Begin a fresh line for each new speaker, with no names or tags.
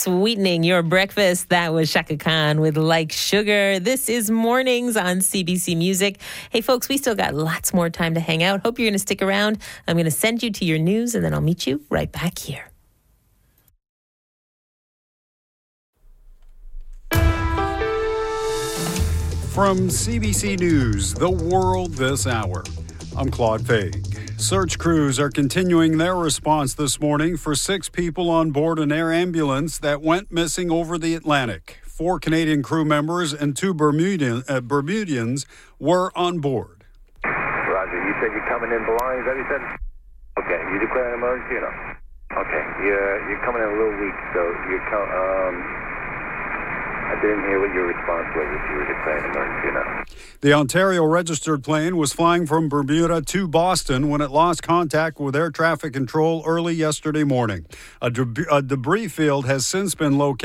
sweetening your breakfast. That was Chaka Khan with Like Sugar. This is Mornings on CBC Music. Hey, folks, we still got lots more time to hang out. Hope you're going to stick around. I'm going to send you to your news, and then I'll meet you right back here.
From CBC News, The World This Hour, I'm Claude Faig. Search crews are continuing their response this morning for 6 people on board an air ambulance that went missing over the Atlantic. 4 Canadian crew members and 2 Bermudians were on board.
Roger, you said you're coming in belongings, is that what you said? Okay, you declare an emergency or no? Okay, you're coming in a little weak, so I didn't hear what your response was, if you were declaring an emergency or not.
The Ontario registered plane was flying from Bermuda to Boston when it lost contact with air traffic control early yesterday morning. A debris field has since been located